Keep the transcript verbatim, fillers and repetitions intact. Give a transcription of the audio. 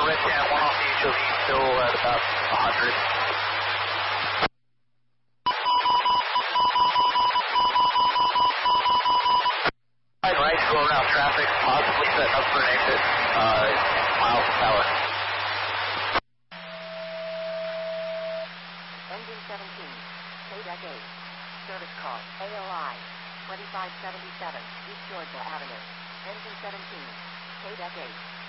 Red Cat, one off the H O V, still at about one hundred. Right, right, slowing down traffic, possibly setting up for an exit, uh, miles per hour. Engine seventeen, K-Deck eight, service call, A O I, twenty-five seventy-seven, East Georgia Avenue. Engine seventeen, K-Deck eight.